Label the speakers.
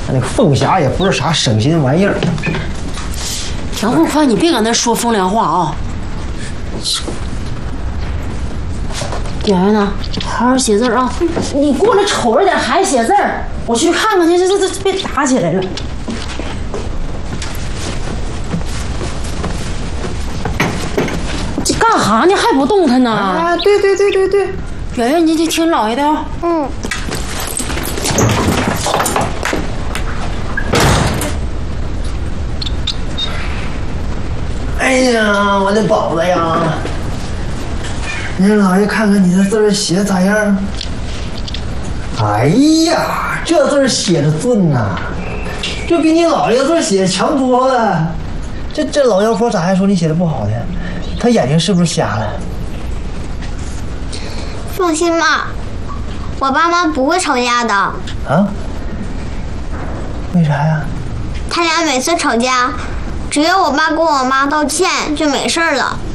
Speaker 1: 那个凤霞也不是啥省心玩意儿。
Speaker 2: 田虎宽，你别搁那说风凉话啊！圆圆呢？好好写字啊！你过来瞅着点，还写字儿。我去看看去，这别打起来了。这干啥呢？还不动弹呢？
Speaker 1: 啊，对。
Speaker 2: 圆圆，你听姥爷的啊。
Speaker 3: 嗯。
Speaker 1: 哎呀，我的宝子呀！你让老爷看看你的字写咋样？哎呀，这字写的俊呐，这比你姥爷字写强多了。这老妖婆咋还说你写的不好呢？她眼睛是不是瞎了？
Speaker 3: 放心吧，我爸妈不会吵架的。
Speaker 1: 啊？为啥呀？
Speaker 3: 他俩每次吵架，只要我爸跟我妈道歉就没事了。